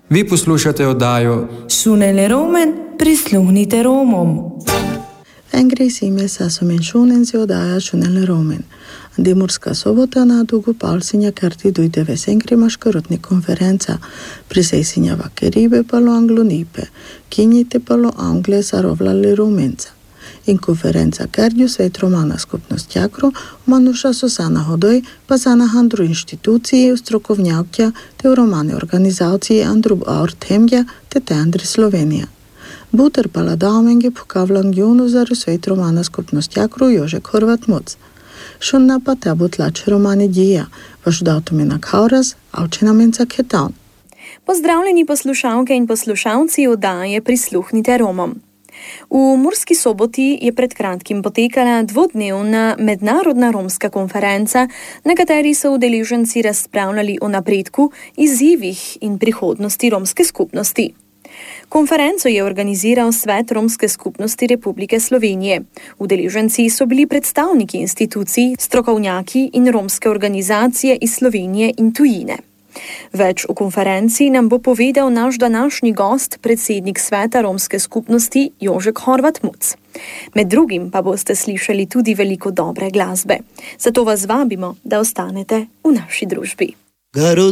Vi poslušate oddajo Šunele Romen, prisluhnite Romom. Engreisime sasumen šunensi oddaja Šunele Romen. Dimurska sobota na dugu palsinja kerti dujte vesenkrimaš korotni konferenca. Priseisinja vakeribe palo anglonipe, kinjite palo angle sarovlali rumenca. In konferenca kertju svet romana skupnost jakro, manuša Susana Hodoj, pa sana handru inštituciji, strokovnjavkja, te romane organizaciji Andru Aurthemja, te Andri Slovenija. Buter pala daumenge pokavlang junu zaru svet romana skupnost jakro Jožek Horvat Muc. Šunna pa te butlač romani dija, vaš datumina kauraz, avčina menca ketaun. Pozdravljeni poslušalke in poslušalci oddaje Prisluhnite Romom. V Murski Soboti je pred kratkim potekala dvodnevna mednarodna romska konferenca, na kateri so udeleženci razpravljali o napredku, izzivih in prihodnosti romske skupnosti. Konferenco je organiziral Svet romske skupnosti Republike Slovenije. Udeleženci so bili predstavniki institucij, strokovnjaki in romske organizacije iz Slovenije in tujine. Več o konferenci nam bo povedal naš današnji gost, predsednik Sveta romske skupnosti Jožek Horvat Muc. Med drugim pa boste slišali tudi veliko dobre glasbe. Zato vas vabimo, da ostanete v naši družbi.